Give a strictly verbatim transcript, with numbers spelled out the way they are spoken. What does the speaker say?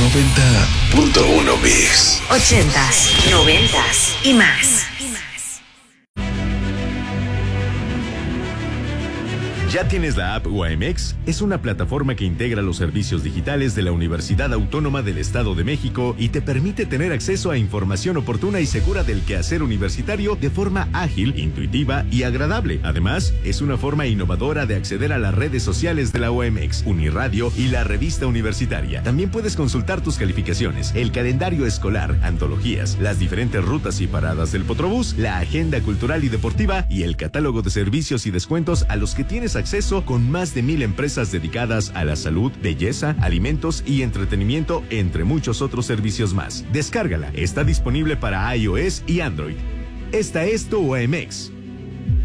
noventa punto uno Mix. Ochentas, noventas y más. ¿Ya tienes la app U A M X? Es una plataforma que integra los servicios digitales de la Universidad Autónoma del Estado de México y te permite tener acceso a información oportuna y segura del quehacer universitario de forma ágil, intuitiva y agradable. Además, es una forma innovadora de acceder a las redes sociales de la U A M X, Uniradio y la revista universitaria. También puedes consultar tus calificaciones, el calendario escolar, antologías, las diferentes rutas y paradas del Potrobús, la agenda cultural y deportiva y el catálogo de servicios y descuentos a los que tienes acceso con más de mil empresas dedicadas a la salud, belleza, alimentos y entretenimiento, entre muchos otros servicios más. Descárgala, está disponible para iOS y Android. Esta es tu U A M X.